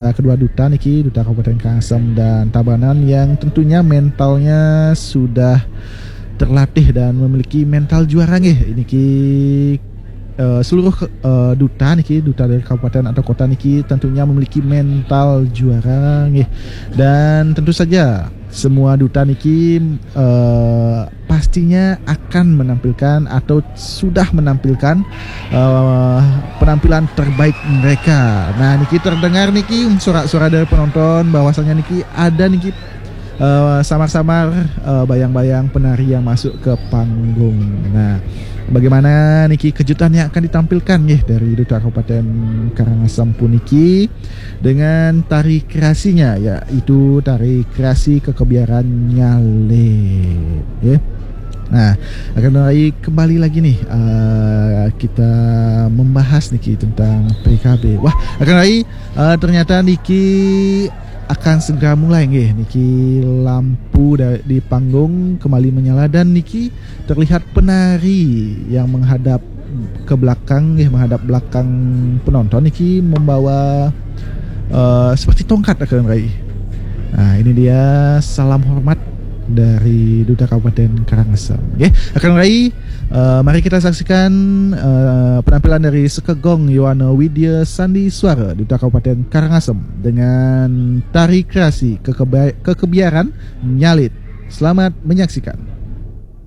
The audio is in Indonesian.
kedua duta niki, duta Kabupaten Karangasem dan Tabanan yang tentunya mentalnya sudah terlatih dan memiliki mental juara nggih. Niki seluruh duta niki, duta dari kabupaten atau kota niki tentunya memiliki mental juara nggih. Dan tentu saja semua duta niki pastinya akan menampilkan atau sudah menampilkan penampilan terbaik mereka. Nah, niki terdengar niki suara-suara dari penonton bahwasanya niki ada niki samar-samar bayang-bayang penari yang masuk ke panggung. Nah, bagaimana niki kejutan yang akan ditampilkan nih dari Duta Kabupaten Karangasem puniki dengan tari kreasinya, yaitu tari kreasi kekebiaran Nyalet ya. Nah, akan kembali lagi nih kita membahas niki tentang PKB. Wah, akan ternyata niki akan segera mulai nggih. Niki lampu di panggung kembali menyala dan niki terlihat penari yang menghadap ke belakang nggih, menghadap belakang penonton niki membawa seperti tongkat akan rai. Nah, ini dia salam hormat dari Duta Kabupaten Karangasem. Nggih, akan rai mari kita saksikan penampilan dari Sekegong Yohana Widya Sandi Suara Duta Kabupaten Karangasem dengan tari kreasi kekebiaran Nyalit. Selamat menyaksikan.